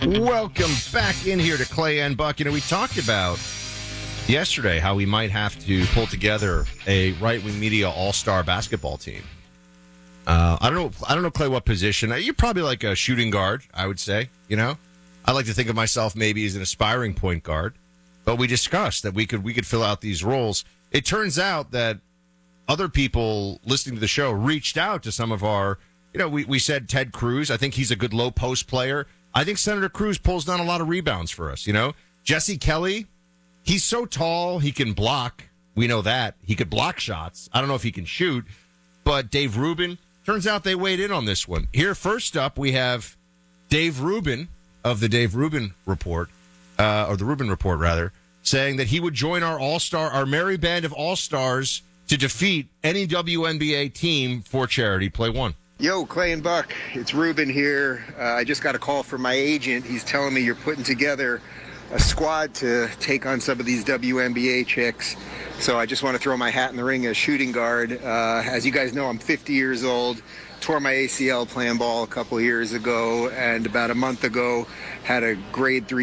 Welcome back in here to Clay and Buck. We talked about yesterday how we might have to pull together a right-wing media all-star basketball team. I don't know, Clay, what position. You're probably like a shooting guard, I would say. I like to think of myself maybe as an aspiring point guard. But we discussed that we could fill out these roles. It turns out that other people listening to the show reached out to some of our, we said Ted Cruz. I think he's a good low post player. I think Senator Cruz pulls down a lot of rebounds for us, Jesse Kelly, he's so tall, he can block. We know that. He could block shots. I don't know if he can shoot. But Dave Rubin, turns out they weighed in on this one. Here, first up, we have Dave Rubin of the Dave Rubin Report, or the Rubin Report, rather, saying that he would join our merry band of all-stars to defeat any WNBA team for charity. Play one. Yo, Clay and Buck, it's Ruben here. I just got a call from my agent. He's telling me you're putting together a squad to take on some of these WNBA chicks. So I just want to throw my hat in the ring as shooting guard. As you guys know, I'm 50 years old. Tore my ACL playing ball a couple years ago, and about a month ago had a grade 3